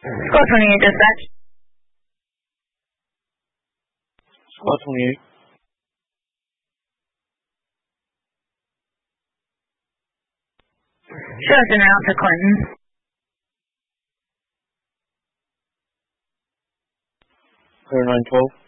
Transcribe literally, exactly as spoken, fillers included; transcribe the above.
Squad twenty-eight dispatch. Squad twenty-eight. Shows in out to Clinton. Clear nine twelve.